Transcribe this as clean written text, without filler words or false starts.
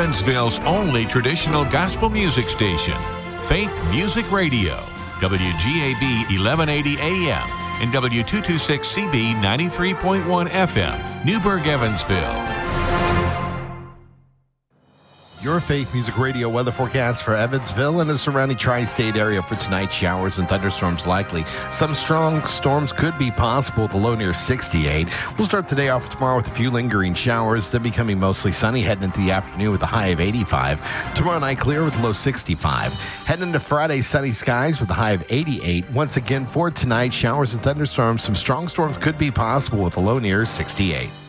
Evansville's only traditional gospel music station, Faith Music Radio, WGAB 1180 AM and W226CB 93.1 FM, Newburgh, Evansville. Your Faith Music Radio weather forecast for Evansville and the surrounding tri-state area for tonight. Showers and thunderstorms likely. Some strong storms could be possible with a low near 68. We'll start the day off tomorrow with a few lingering showers, then becoming mostly sunny, heading into the afternoon with a high of 85. Tomorrow night clear with a low 65. Heading into Friday, sunny skies with a high of 88. Once again for tonight, showers and thunderstorms. Some strong storms could be possible with a low near 68.